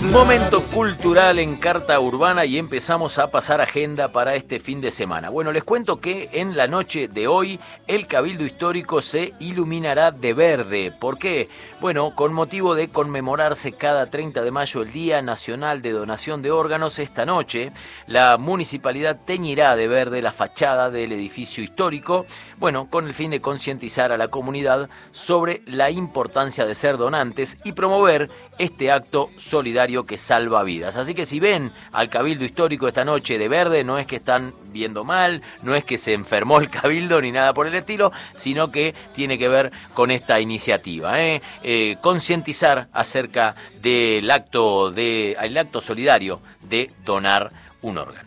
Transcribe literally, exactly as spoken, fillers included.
Momento cultural en Carta Urbana y empezamos a pasar agenda para este fin de semana. Bueno, les cuento que en la noche de hoy el Cabildo Histórico se iluminará de verde. ¿Por qué? Bueno, con motivo de conmemorarse cada treinta de mayo el Día Nacional de Donación de Órganos, esta noche la municipalidad teñirá de verde la fachada del edificio histórico, bueno, con el fin de concientizar a la comunidad sobre la importancia de ser donantes y promover este acto solidario que salva vidas. Así que si ven al Cabildo Histórico esta noche de verde, no es que están viendo mal, no es que se enfermó el Cabildo ni nada por el estilo, sino que tiene que ver con esta iniciativa, ¿eh? Eh, concientizar acerca del acto, de, el acto solidario de donar un órgano.